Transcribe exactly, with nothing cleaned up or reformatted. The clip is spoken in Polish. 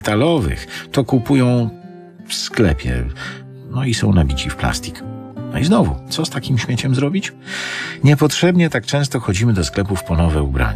metalowych, to kupują w sklepie, no i są nabici w plastik. No i znowu, co z takim śmieciem zrobić? Niepotrzebnie tak często chodzimy do sklepów po nowe ubrania.